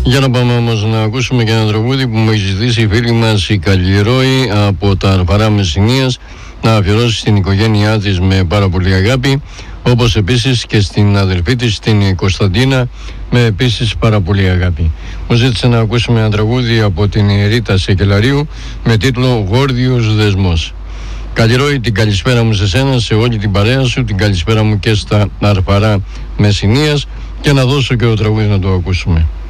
Για να πάμε όμως να ακούσουμε και ένα τραγούδι που μου έχει ζητήσει η φίλη μας η Καλλιρόη από τα Αρφαρά Μεσσηνίας να αφιερώσει στην οικογένειά της με πάρα πολύ αγάπη, όπως επίσης και στην αδελφή της την Κωνσταντίνα με επίσης πάρα πολύ αγάπη. Μου ζήτησε να ακούσουμε ένα τραγούδι από την Ρίτα Σεκελαρίου με τίτλο «Γόρδιος Δεσμός». Καλλιρόη, την καλησπέρα μου σε σένα, σε όλη την παρέα σου, την καλησπέρα μου και στα Αρφαρά Μεσσηνίας, και να δώσω και το τραγούδι να το ακούσουμε.